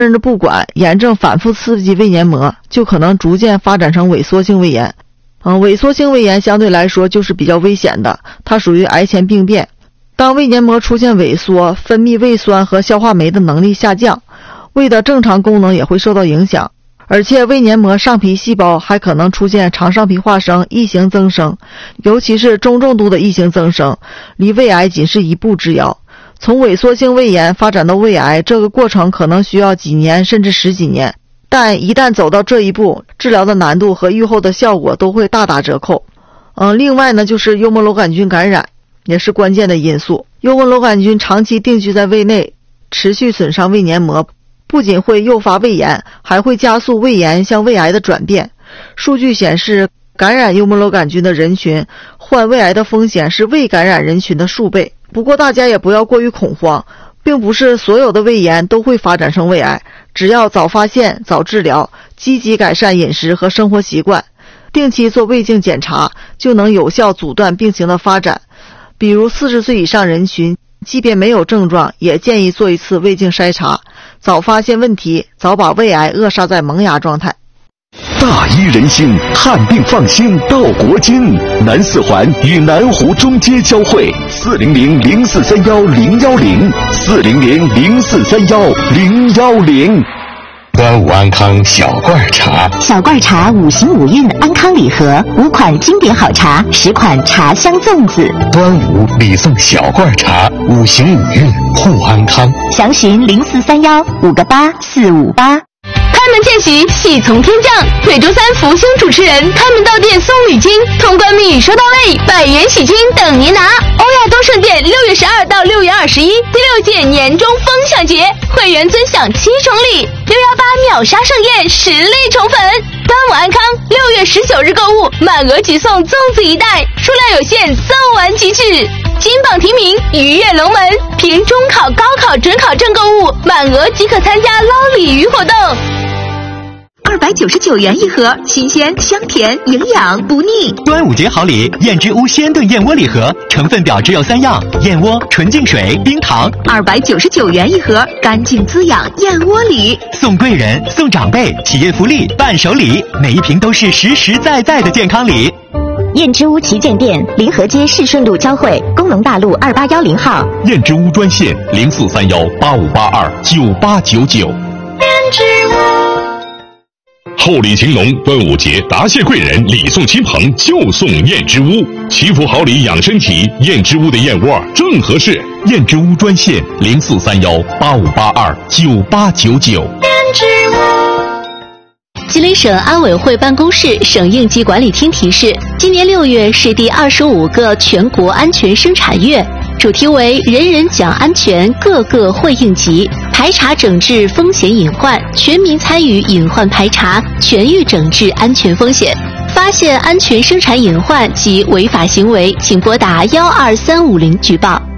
甚至不管，炎症反复刺激胃黏膜，就可能逐渐发展成萎缩性胃炎。萎缩性胃炎相对来说就是比较危险的，它属于癌前病变。当胃黏膜出现萎缩，分泌胃酸和消化酶的能力下降，胃的正常功能也会受到影响。而且胃黏膜上皮细胞还可能出现肠上皮化生、异型增生，尤其是中重度的异型增生，离胃癌仅是一步之遥。从萎缩性胃炎发展到胃癌，这个过程可能需要几年甚至10几年，但一旦走到这一步，治疗的难度和预后的效果都会大打折扣。另外呢，就是幽门螺杆菌感染也是关键的因素。幽门螺杆菌长期定居在胃内，持续损伤胃黏膜，不仅会诱发胃炎，还会加速胃炎向胃癌的转变。数据显示，感染幽门螺杆菌的人群患胃癌的风险是未感染人群的数倍。不过大家也不要过于恐慌，并不是所有的胃炎都会发展成胃癌，只要早发现、早治疗，积极改善饮食和生活习惯，定期做胃镜检查，就能有效阻断病情的发展。比如40岁以上人群，即便没有症状，也建议做一次胃镜筛查，早发现问题，早把胃癌扼杀在萌芽状态。 大医人心，看病放心到国金。南四环与南湖中街交汇，400-0431-010，400-0431-010。端午安康小罐茶， 小罐茶5行5运安康礼盒，5款经典好茶，10款茶香粽子。 端午礼送小罐茶，5行5运护安康。 详询0431-58458。 开门见喜，喜从天降。每周3福星主持人开门到店送礼金，通关密语收到位，100元喜金等您拿。欧亚东盛店6月12到6月21，第6届年终风享节，会员尊享7重礼，618秒杀盛宴实力宠粉。端午安康，6月19日购物满额即送粽子1袋，数量有限，送完即止。金榜题名，鱼跃龙门，凭中考、高考、准考证购物，满额即可参加捞鲤鱼活动。 299元一盒，新鲜、香甜、营养不腻。 端午节好礼，燕之屋鲜炖燕窝礼盒，成分表只有3样：燕窝、纯净水、冰糖。 299元一盒，干净滋养燕窝礼。 送贵人、送长辈，企业福利、伴手礼，每一瓶都是实实在在的健康礼。 燕之屋旗舰店，临河街市顺路交汇，工农大路2810号。 燕之屋专线0431-8582-9899。燕之屋。厚礼情浓，端午节答谢贵人，礼送亲朋就送燕之屋，祈福好礼养身体，燕之屋的燕窝正合适。燕之屋专线0431-8582-9899。燕之屋。 吉林省安委会办公室省应急管理厅提示，今年6月是第25个全国安全生产月，主题为人人讲安全，个个会应急，排查整治风险隐患，全民参与隐患排查，全域整治安全风险。发现安全生产隐患及违法行为，请拨打12350举报。